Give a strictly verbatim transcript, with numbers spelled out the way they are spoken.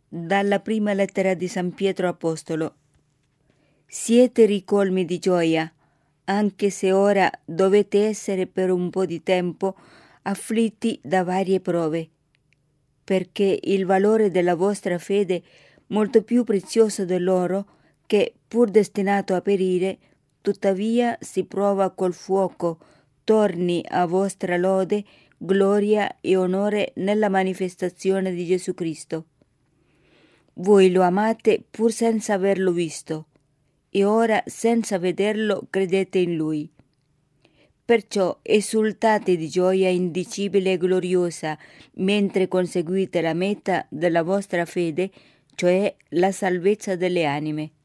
dalla prima lettera di San Pietro Apostolo. Siete ricolmi di gioia, anche se ora dovete essere per un po' di tempo afflitti da varie prove, perché il valore della vostra fede, molto più prezioso dell'oro, che pur destinato a perire, tuttavia si prova col fuoco, torni a vostra lode, gloria e onore nella manifestazione di Gesù Cristo. Voi lo amate pur senza averlo visto, e ora senza vederlo credete in Lui. Perciò esultate di gioia indicibile e gloriosa mentre conseguite la meta della vostra fede, cioè la salvezza delle anime.